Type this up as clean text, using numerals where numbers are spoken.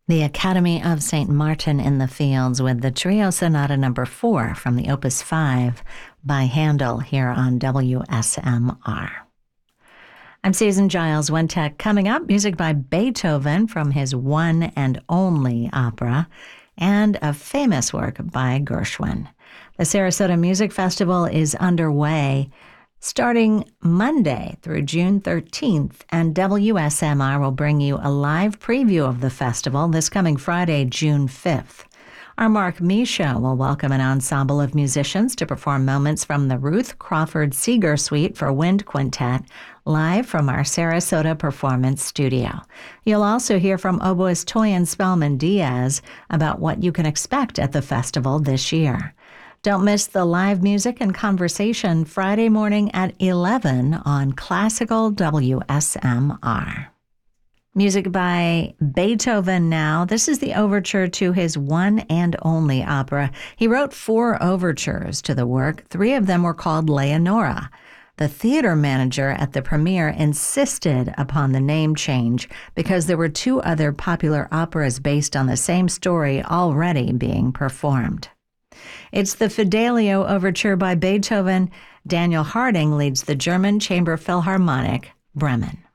The Academy of St. Martin in the Fields with the Trio Sonata No. 4 from the Opus 5 by Handel here on WSMR. I'm Susan Giles. One Tech coming up, music by Beethoven from his One and Only opera, and a famous work by Gershwin. The Sarasota Music Festival is underway starting Monday through June 13th, and WSMR will bring you a live preview of the festival this coming Friday, June 5th. Our Mark Misha will welcome an ensemble of musicians to perform moments from the Ruth Crawford Seeger Suite for Wind Quintet, live from our Sarasota Performance Studio. You'll also hear from oboist Toyin Spellman Diaz about what you can expect at the festival this year. Don't miss the live music and conversation Friday morning at 11 on Classical WSMR. Music by Beethoven now. This is the overture to his One and Only opera. He wrote 4 overtures to the work. 3 of them were called Leonora. The theater manager at the premiere insisted upon the name change because there were 2 other popular operas based on the same story already being performed. It's the Fidelio Overture by Beethoven. Daniel Harding leads the German Chamber Philharmonic, Bremen.